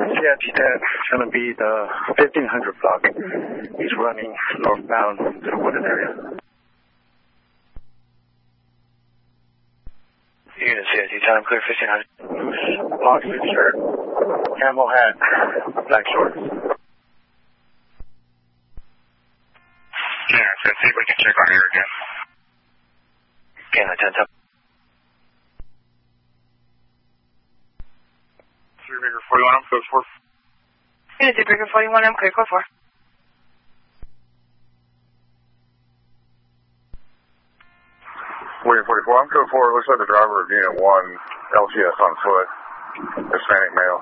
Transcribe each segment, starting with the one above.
Yeah, it's going to be the 1500 block. He's running northbound to the wooded area. Unit CID, time clear 1500. Long sleeve shirt, camo hat, black shorts. Yeah, let's see if we can check on here again. Okay, 10 top. 3 Bigger 41, I'm code 4. Unit 3 Bigger 41, I'm clear, code 4. William 44, I'm code 4. Looks like the driver of Unit 1, LTS on foot. Hispanic male.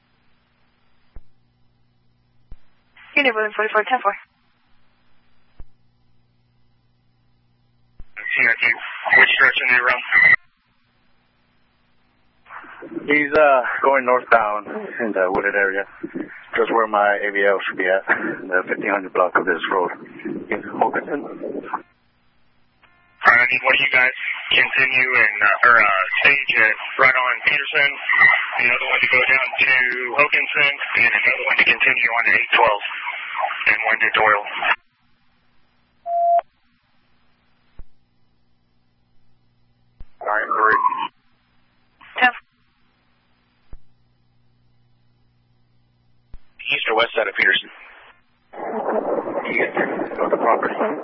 Unit William 44, 10-4. CID, which direction do you run? He's going northbound in the wooded area, just where my AVL should be at, the 1500 block of this road in Hoganton. Alright, I need one of you guys continue and, stage at right on Peterson, another one to go down to Hoganton, and another one to continue on to 812, and one to Doyle. Alright, 3. 10. East or west side of Peterson?